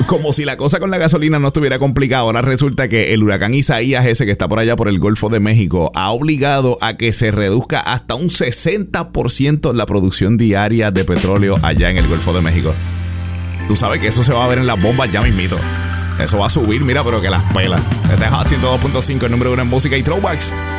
como si la cosa con la gasolina no estuviera complicada, ahora resulta que el huracán Isaías ese que está por allá por el Golfo de México ha obligado a que se reduzca hasta un 60% la producción diaria de petróleo allá en el Golfo de México. Tú sabes que eso se va a ver en las bombas ya mismito. Eso va a subir, mira, pero que las pelas. Este es Hot 102.5, el número 1 en música y throwbacks.